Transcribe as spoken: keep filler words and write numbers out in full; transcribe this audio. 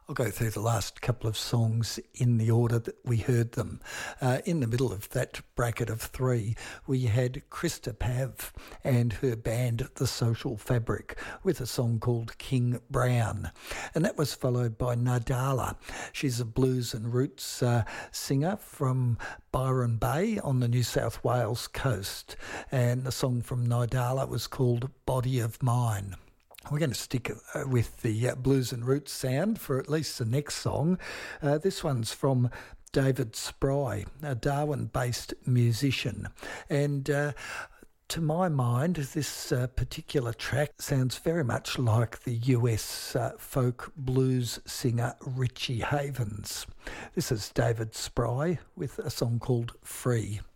I'll go through the last couple of songs in the order that we heard them. Uh, in the middle of that bracket of three, we had Krista Pav and her band The Social Fabric with a song called King Brown. And that was followed by Nadala. She's a blues and roots uh, singer from Byron Bay on the New South Wales coast. And the song from Nadala was called Body of Mine. We're going to stick uh, with the uh, blues and roots sound for at least the next song. Uh, this one's from David Spry, a Darwin-based musician. And uh, to my mind, this uh, particular track sounds very much like the U S uh, folk blues singer Richie Havens. This is David Spry with a song called Free.